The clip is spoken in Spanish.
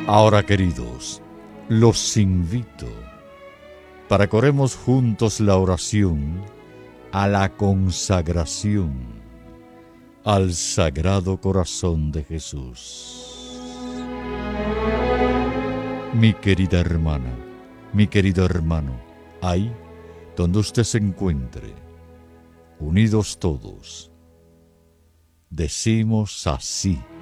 Ahora, queridos, los invito para que oremos juntos la oración a la consagración al Sagrado Corazón de Jesús. Mi querida hermana, mi querido hermano, ahí donde usted se encuentre, unidos todos, decimos así: